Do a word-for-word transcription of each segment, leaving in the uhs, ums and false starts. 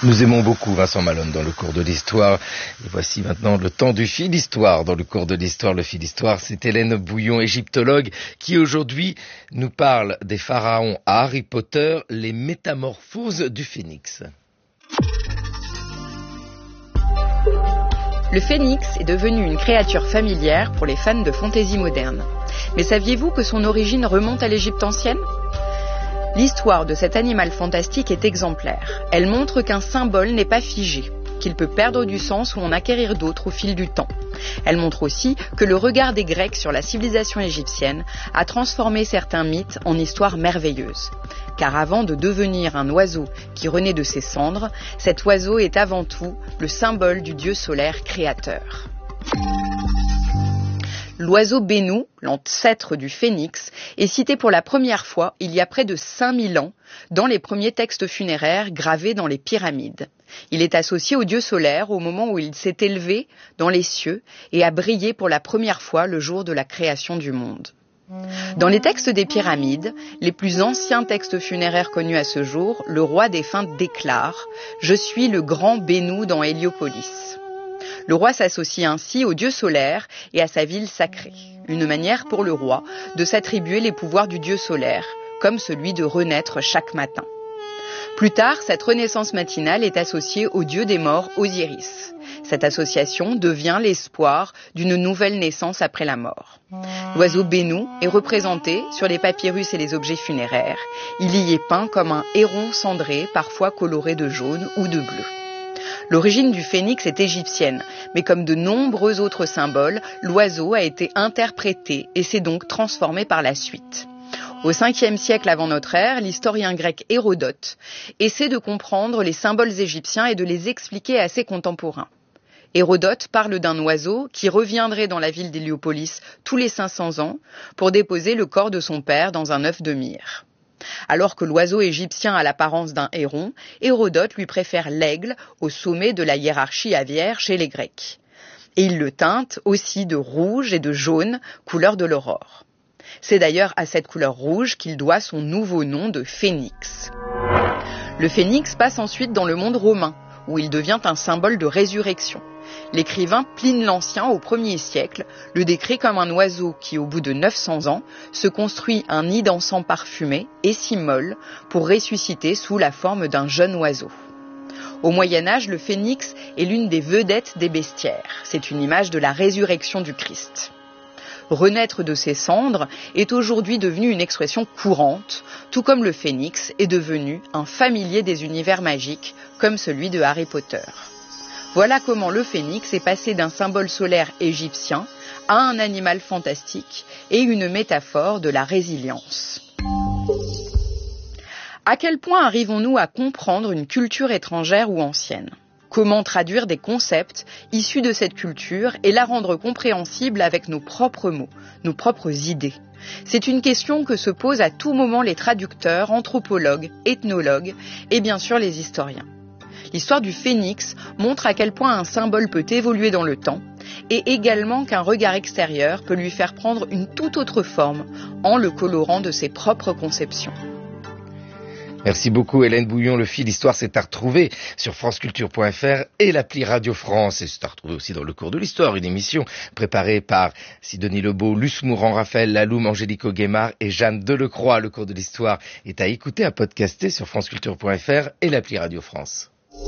Nous aimons beaucoup Vincent Malone dans le cours de l'histoire. Et voici maintenant le temps du fil histoire. Dans le cours de l'histoire, le fil histoire, c'est Hélène Bouillon, égyptologue, qui aujourd'hui nous parle des pharaons à Harry Potter, les métamorphoses du phénix. Le phénix est devenu une créature familière pour les fans de fantaisie moderne. Mais saviez-vous que son origine remonte à l'Égypte ancienne ? L'histoire de cet animal fantastique est exemplaire. Elle montre qu'un symbole n'est pas figé, qu'il peut perdre du sens ou en acquérir d'autres au fil du temps. Elle montre aussi que le regard des Grecs sur la civilisation égyptienne a transformé certains mythes en histoires merveilleuses. Car avant de devenir un oiseau qui renaît de ses cendres, cet oiseau est avant tout le symbole du dieu solaire créateur. L'oiseau Bénou, l'ancêtre du phénix, est cité pour la première fois il y a près de cinq mille ans dans les premiers textes funéraires gravés dans les pyramides. Il est associé au dieu solaire au moment où il s'est élevé dans les cieux et a brillé pour la première fois le jour de la création du monde. Dans les textes des pyramides, les plus anciens textes funéraires connus à ce jour, le roi défunt déclare « Je suis le grand Bénou dans Héliopolis ». Le roi s'associe ainsi au dieu solaire et à sa ville sacrée. Une manière pour le roi de s'attribuer les pouvoirs du dieu solaire, comme celui de renaître chaque matin. Plus tard, cette renaissance matinale est associée au dieu des morts Osiris. Cette association devient l'espoir d'une nouvelle naissance après la mort. L'oiseau Bénou est représenté sur les papyrus et les objets funéraires. Il y est peint comme un héron cendré, parfois coloré de jaune ou de bleu. L'origine du phénix est égyptienne, mais comme de nombreux autres symboles, l'oiseau a été interprété et s'est donc transformé par la suite. Au cinquième siècle avant notre ère, l'historien grec Hérodote essaie de comprendre les symboles égyptiens et de les expliquer à ses contemporains. Hérodote parle d'un oiseau qui reviendrait dans la ville d'Héliopolis tous les cinq cents ans pour déposer le corps de son père dans un œuf de myrrhe. Alors que l'oiseau égyptien a l'apparence d'un héron, Hérodote lui préfère l'aigle au sommet de la hiérarchie aviaire chez les Grecs. Et il le teinte aussi de rouge et de jaune, couleur de l'aurore. C'est d'ailleurs à cette couleur rouge qu'il doit son nouveau nom de phénix. Le phénix passe ensuite dans le monde romain, où il devient un symbole de résurrection. L'écrivain Pline l'Ancien, au premier siècle, le décrit comme un oiseau qui, au bout de neuf cents ans, se construit un nid d'encens parfumé et s'immole pour ressusciter sous la forme d'un jeune oiseau. Au Moyen-Âge, le phénix est l'une des vedettes des bestiaires. C'est une image de la résurrection du Christ. Renaître de ses cendres est aujourd'hui devenu une expression courante, tout comme le phénix est devenu un familier des univers magiques, comme celui de Harry Potter. Voilà comment le phénix est passé d'un symbole solaire égyptien à un animal fantastique et une métaphore de la résilience. À quel point arrivons-nous à comprendre une culture étrangère ou ancienne ? Comment traduire des concepts issus de cette culture et la rendre compréhensible avec nos propres mots, nos propres idées ? C'est une question que se posent à tout moment les traducteurs, anthropologues, ethnologues et bien sûr les historiens. L'histoire du phénix montre à quel point un symbole peut évoluer dans le temps et également qu'un regard extérieur peut lui faire prendre une toute autre forme en le colorant de ses propres conceptions. Merci beaucoup Hélène Bouillon. Le fil d'histoire, c'est à retrouver sur franceculture point f r et l'appli Radio France. Et c'est à retrouver aussi dans le cours de l'histoire, une émission préparée par Sidonie Lebeau, Luce Mourant, Raphaël Laloum, Angélique Auguemard et Jeanne Delecroix. Le cours de l'histoire est à écouter, à podcaster sur franceculture point f r et l'appli Radio France.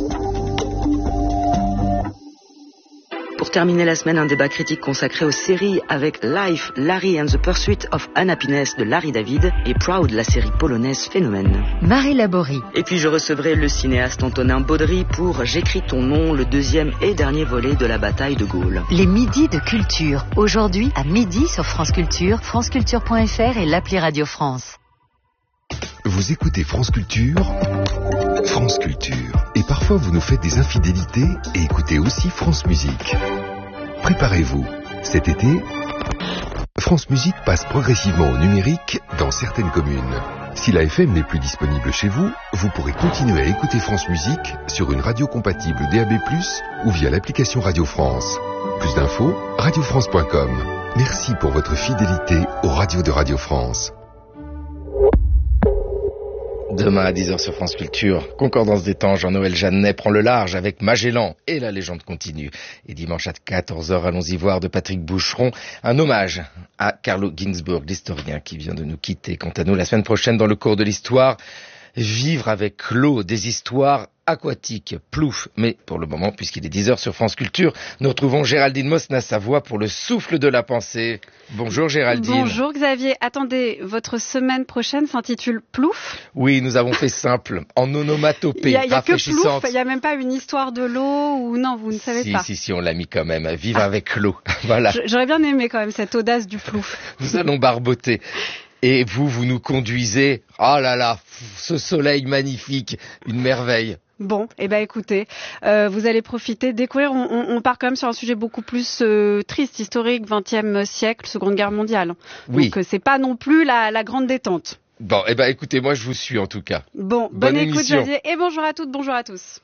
Pour terminer la semaine, un débat critique consacré aux séries avec Life, Larry and the Pursuit of Unhappiness de Larry David et Proud, la série polonaise Phénomène. Marie Laborie. Et puis je recevrai le cinéaste Antonin Baudry pour J'écris ton nom, le deuxième et dernier volet de la bataille de Gaulle. Les midis de culture. Aujourd'hui à midi sur France Culture, franceculture point f r et l'appli Radio France. Vous écoutez France Culture, France Culture. Et parfois vous nous faites des infidélités et écoutez aussi France Musique. Préparez-vous, cet été, France Musique passe progressivement au numérique dans certaines communes. Si la F M n'est plus disponible chez vous, vous pourrez continuer à écouter France Musique sur une radio compatible D A B plus, ou via l'application Radio France. Plus d'infos, radio france point com. Merci pour votre fidélité aux radios de Radio France. Demain à dix heures sur France Culture, Concordance des temps, Jean-Noël Jeannet prend le large avec Magellan et la légende continue. Et dimanche à quatorze heures, allons-y voir de Patrick Boucheron, un hommage à Carlo Ginzburg, l'historien qui vient de nous quitter. Quant à nous, la semaine prochaine, dans le cours de l'histoire, vivre avec l'eau, des histoires aquatique, plouf. Mais pour le moment, puisqu'il est dix heures sur France Culture, nous retrouvons Géraldine Mosna-Savoie pour le souffle de la pensée. Bonjour Géraldine. Bonjour Xavier. Attendez, votre semaine prochaine s'intitule Plouf ? Oui, nous avons fait simple, en onomatopée, il y a, rafraîchissante. Il y a que Plouf, il n'y a même pas une histoire de l'eau ou non, vous ne savez si, pas. Si, si, si, on l'a mis quand même, vivre ah. avec l'eau. Voilà. J'aurais bien aimé quand même cette audace du Plouf. Nous allons barboter. Et vous, vous nous conduisez, oh là là, ce soleil magnifique, une merveille. Bon, eh ben écoutez, euh, vous allez profiter, découvrir, on, on, on part quand même sur un sujet beaucoup plus euh, triste, historique, vingtième siècle, Seconde Guerre mondiale. Oui. Donc euh, c'est pas non plus la, la grande détente. Bon, eh ben écoutez, moi je vous suis en tout cas. Bon, bonne, bonne écoute Xavier, et bonjour à toutes, bonjour à tous.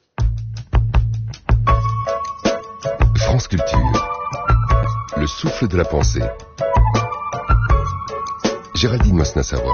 France Culture, le souffle de la pensée. Géraldine Mosna-Savoie.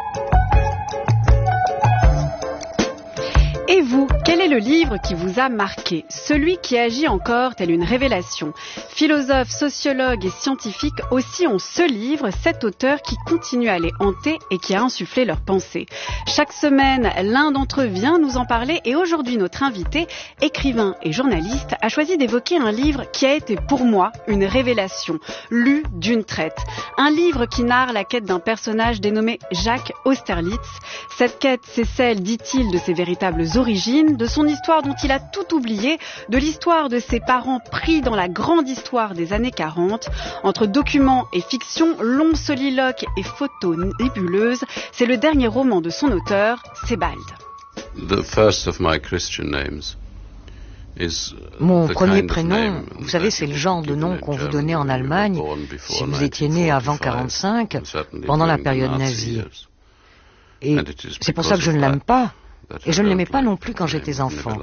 Et vous, quel est le livre qui vous a marqué ? Celui qui agit encore tel une révélation. Philosophes, sociologues et scientifiques aussi ont ce livre, cet auteur qui continue à les hanter et qui a insufflé leurs pensées. Chaque semaine, l'un d'entre eux vient nous en parler et aujourd'hui notre invité, écrivain et journaliste, a choisi d'évoquer un livre qui a été pour moi une révélation, lu d'une traite. Un livre qui narre la quête d'un personnage dénommé Jacques Austerlitz. Cette quête, c'est celle, dit-il, de ses véritables origines, de son histoire dont il a tout oublié, de l'histoire de ses parents pris dans la grande histoire des années quarante. Entre documents et fiction, longs soliloques et photos nébuleuses, c'est le dernier roman de son auteur, Sebald. The first of my Christian names. Mon premier prénom, vous savez, c'est le genre de nom qu'on vous donnait en Allemagne si vous étiez né avant quarante-cinq, pendant la période nazie. Et c'est pour ça que je ne l'aime pas. Et je ne l'aimais pas non plus quand j'étais enfant.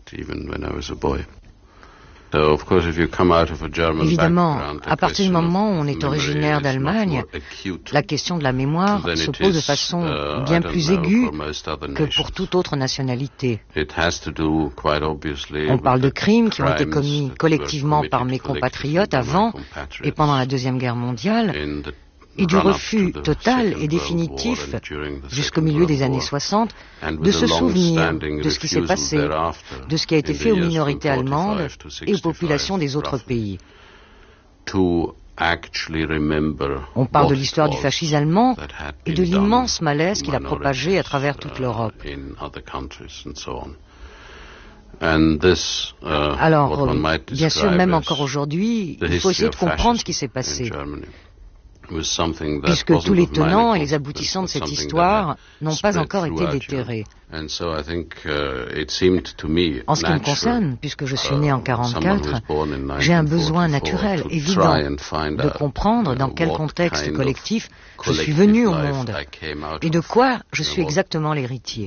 Évidemment, à partir du moment où on est originaire d'Allemagne, la question de la mémoire se pose de façon bien plus aiguë que pour toute autre nationalité. On parle de crimes qui ont été commis collectivement par mes compatriotes avant et pendant la Deuxième Guerre mondiale, et du refus total et définitif, jusqu'au milieu des années soixante, de se souvenir de ce qui s'est passé, de ce qui a été fait aux minorités allemandes et aux populations des autres pays. On parle de l'histoire du fascisme allemand et de l'immense malaise qu'il a propagé à travers toute l'Europe. Alors, bien sûr, même encore aujourd'hui, il faut essayer de comprendre ce qui s'est passé, puisque tous les tenants et les aboutissants de cette histoire n'ont pas encore été déterrés. En ce qui me concerne, puisque je suis né en quarante-quatre, j'ai un besoin naturel, évident, de comprendre dans quel contexte collectif je suis venu au monde et de quoi je suis exactement l'héritier.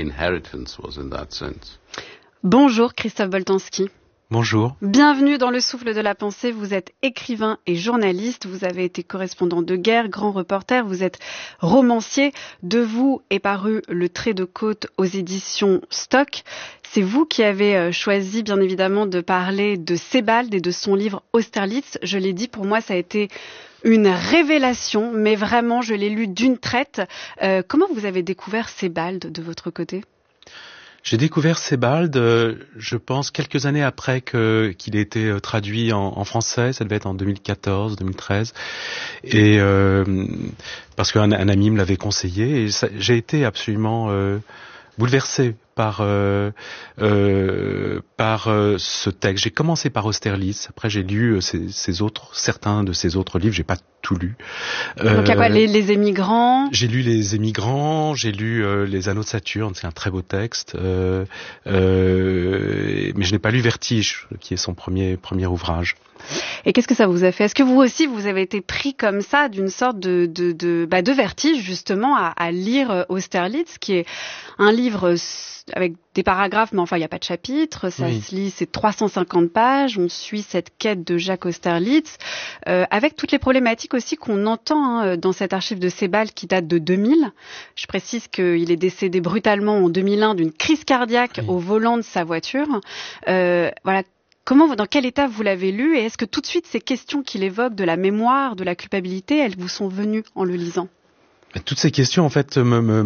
Bonjour Christophe Boltanski. Bonjour. Bienvenue dans le souffle de la pensée. Vous êtes écrivain et journaliste. Vous avez été correspondant de guerre, grand reporter. Vous êtes romancier. De vous est paru Le Trait de côte aux éditions Stock. C'est vous qui avez choisi, bien évidemment, de parler de Sebald et de son livre Austerlitz. Je l'ai dit, pour moi, ça a été une révélation, mais vraiment, je l'ai lu d'une traite. Euh, comment vous avez découvert Sebald de votre côté ? J'ai découvert Sebald, euh, je pense, quelques années après que, qu'il ait été traduit en, en français. Ça devait être en deux mille quatorze, deux mille treize. Et euh, parce qu'un un ami me l'avait conseillé. Et ça, j'ai été absolument euh, bouleversé par euh, euh, par euh, ce texte. J'ai commencé par Austerlitz. Après, j'ai lu ces, ces autres, certains de ces autres livres. J'ai pas tout lu. Euh, Donc, il y a quoi, les, les émigrants? J'ai lu Les Émigrants. J'ai lu euh, Les Anneaux de Saturne. C'est un très beau texte. Euh, euh, mais je n'ai pas lu Vertige, qui est son premier premier ouvrage. Et qu'est-ce que ça vous a fait? Est-ce que vous aussi, vous avez été pris comme ça d'une sorte de de de, bah, de vertige justement à, à lire Austerlitz, qui est un livre avec des paragraphes, mais enfin, il n'y a pas de chapitre. Ça oui. se lit, c'est trois cent cinquante pages. On suit cette quête de Jacques Austerlitz, euh, avec toutes les problématiques aussi qu'on entend hein, dans cette archive de Sebald qui date de deux mille. Je précise qu'il est décédé brutalement en deux mille un d'une crise cardiaque oui. au volant de sa voiture. Euh, voilà. Comment, dans quel état vous l'avez lu, et est-ce que tout de suite ces questions qu'il évoque de la mémoire, de la culpabilité, elles vous sont venues en le lisant? Toutes ces questions, en fait, me, me,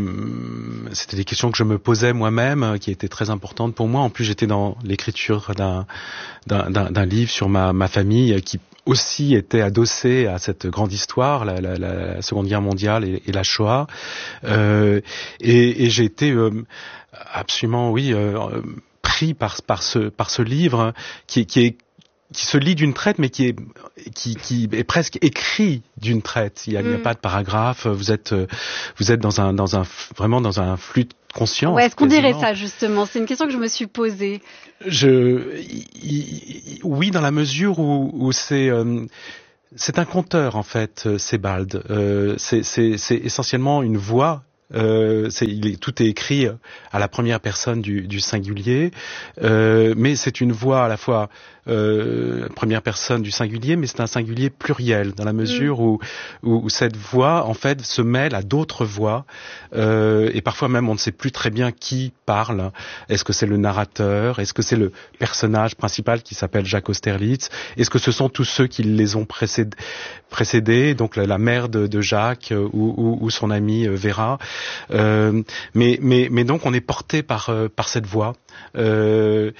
me, c'était des questions que je me posais moi-même, qui étaient très importantes pour moi. En plus, j'étais dans l'écriture d'un, d'un, d'un, d'un livre sur ma, ma famille, qui aussi était adossé à cette grande histoire, la, la, la Seconde Guerre mondiale et, et la Shoah. Euh, et, et j'ai été euh, absolument, oui, euh, pris par, par ce, par ce livre qui, qui est qui se lit d'une traite, mais qui est qui, qui est presque écrit d'une traite. Il n'y a, mmh. a pas de paragraphe. Vous êtes vous êtes dans un dans un vraiment dans un flux de conscience. Ouais, est-ce qu'on quasiment. dirait ça justement? C'est une question que je me suis posée. Je y, y, oui, dans la mesure où, où c'est euh, c'est un conteur en fait, Sebald. Euh, c'est c'est c'est essentiellement une voix. Euh, c'est, il est, tout est écrit à la première personne du, du singulier, euh, mais c'est une voix à la fois euh, première personne du singulier, mais c'est un singulier pluriel dans la mesure mmh. où, où, où cette voix en fait se mêle à d'autres voix, euh, et parfois même on ne sait plus très bien qui parle. Est-ce que c'est le narrateur? Est-ce que c'est le personnage principal qui s'appelle Jacques Austerlitz? Est-ce que ce sont tous ceux qui les ont précédés, précédés donc la, la mère de, de Jacques ou, ou, ou son amie Vera? Euh, mais, mais, mais donc on est porté par, euh, par cette voix, euh,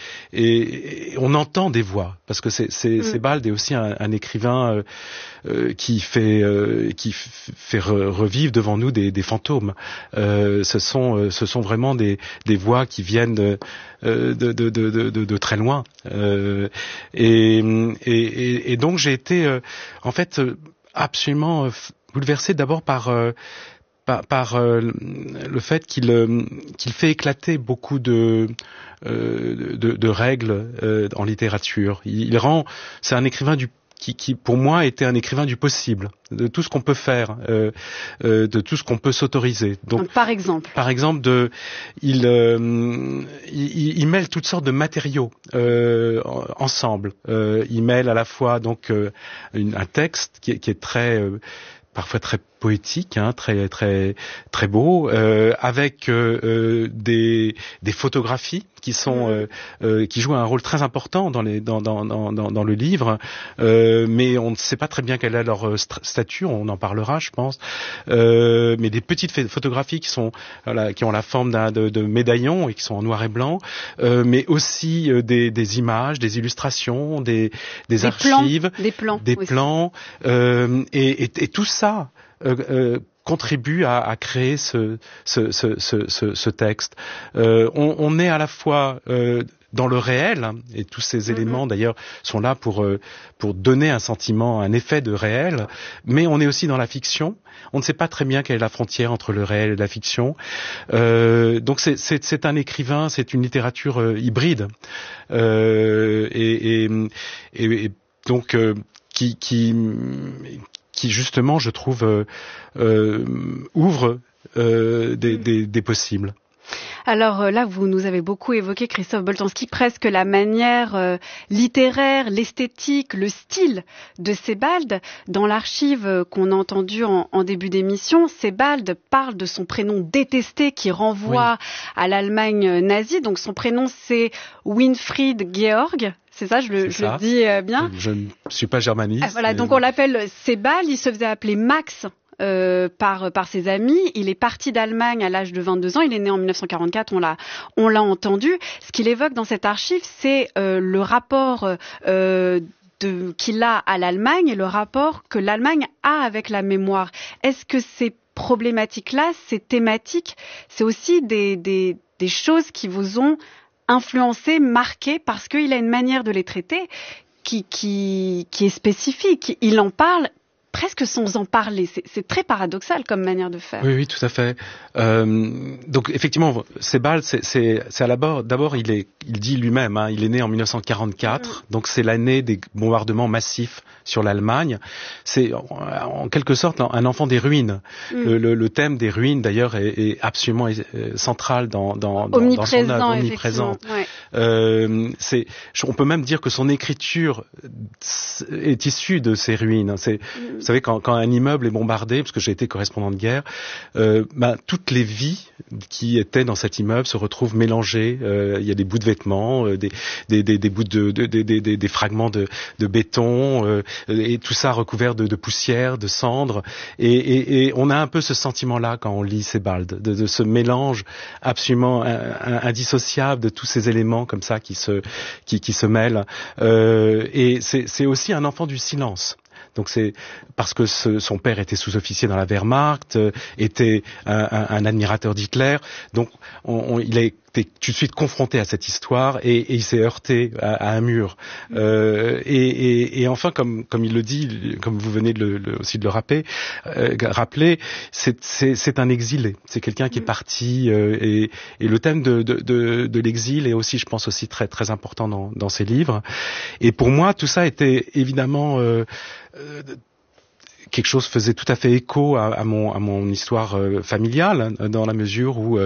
et, et on entend des voix, parce que c'est, c'est, mmh. Sebald est aussi un, un écrivain euh, euh, qui fait, euh, qui f- fait re- revivre devant nous des, des fantômes. Euh, ce sont, euh, ce sont vraiment des, des voix qui viennent de, de, de, de, de, de, de très loin. Euh, et, et, et donc j'ai été, euh, en fait, absolument euh, bouleversé d'abord par euh, par, par euh, le fait qu'il, euh, qu'il fait éclater beaucoup de, euh, de, de règles euh, en littérature. Il, il rend, c'est un écrivain du Qui, qui, pour moi, était un écrivain du possible, de tout ce qu'on peut faire, euh, euh, de tout ce qu'on peut s'autoriser. Donc, Donc par exemple, par exemple, de, il, euh, il, il mêle toutes sortes de matériaux euh, ensemble. Euh, il mêle à la fois donc euh, une, un texte qui est, qui est très euh, parfois très poétique, hein, très très très beau, euh, avec euh, euh, des des photographies qui sont euh, euh, qui jouent un rôle très important dans les dans dans dans dans le livre, euh, mais on ne sait pas très bien quelle est leur st- statut. On en parlera, je pense. Euh, mais des petites photographies qui sont voilà, qui ont la forme d'un de, de médaillons et qui sont en noir et blanc, euh, mais aussi euh, des des images, des illustrations, des des, des archives, plans, des plans, des plans, euh, et, et, et tout ça. Euh, euh, contribue à, à créer ce, ce, ce, ce, ce texte. Euh, on, on est à la fois euh, dans le réel, hein, et tous ces mm-hmm. éléments d'ailleurs sont là pour, euh, pour donner un sentiment, un effet de réel, mais on est aussi dans la fiction. On ne sait pas très bien quelle est la frontière entre le réel et la fiction. Euh, donc c'est, c'est, c'est un écrivain, c'est une littérature euh, hybride. Euh, et, et, et, et donc euh, qui... qui qui justement, je trouve, euh, euh, ouvre euh, des, des, des possibles. Alors là, vous nous avez beaucoup évoqué, Christophe Boltanski, presque la manière euh, littéraire, l'esthétique, le style de Sebald. Dans l'archive qu'on a entendue en, en début d'émission, Sebald parle de son prénom détesté qui renvoie oui. à l'Allemagne nazie. Donc son prénom, c'est Winfried Georg. C'est ça, je le, je le dis euh, bien. Je ne suis pas germaniste. Ah, voilà, donc on l'appelle Sebald. Il se faisait appeler Max euh, par par ses amis. Il est parti d'Allemagne à l'âge de vingt-deux ans. Il est né en dix-neuf cent quarante-quatre. On l'a on l'a entendu. Ce qu'il évoque dans cette archive, c'est euh, le rapport euh, de, qu'il a à l'Allemagne et le rapport que l'Allemagne a avec la mémoire. Est-ce que ces problématiques-là, ces thématiques, c'est aussi des des des choses qui vous ont influencé, marqué, parce qu'il a une manière de les traiter qui, qui, qui est spécifique. Il en parle presque sans en parler. C'est, c'est très paradoxal comme manière de faire. Oui, oui, tout à fait. Euh, donc effectivement, Sebald, c'est, c'est, c'est à la bord. D'abord, il est, il dit lui-même, hein, il est né en dix-neuf cent quarante-quatre, mmh. donc c'est l'année des bombardements massifs sur l'Allemagne. C'est en, en quelque sorte un enfant des ruines. Mmh. Le, le, le thème des ruines, d'ailleurs, est, est absolument central dans, dans, dans, dans son œuvre, omniprésent. Ouais. Euh, c'est, on peut même dire que son écriture est issue de ces ruines. C'est, mmh. Vous savez, quand, quand un immeuble est bombardé, parce que j'ai été correspondant de guerre, euh, ben, toutes les vies qui étaient dans cet immeuble se retrouvent mélangées. Euh, il y a des bouts de vêtements, euh, des, des, des, des bouts de, de, de, de, de des fragments de, de béton, euh, et tout ça recouvert de, de poussière, de cendres. Et, et, et on a un peu ce sentiment-là quand on lit Sebald, de, de ce mélange absolument indissociable de tous ces éléments comme ça qui se, qui, qui se mêlent. Euh, et c'est, c'est aussi un enfant du silence. Donc c'est parce que ce, son père était sous-officier dans la Wehrmacht, euh, était un, un, un admirateur d'Hitler. Donc on, on, il a été tout de suite confronté à cette histoire et, et il s'est heurté à, à un mur. Euh, et, et, et enfin, comme, comme il le dit, comme vous venez de le, le, aussi de le rappeler, euh, rappeler c'est, c'est, c'est un exilé. C'est quelqu'un qui est parti. Euh, et, et le thème de, de, de, de l'exil est aussi, je pense, aussi très, très important dans, dans ses livres. Et pour moi, tout ça était évidemment... Euh, euh, quelque chose faisait tout à fait écho à, à, mon, à mon histoire euh, familiale, dans la mesure où euh,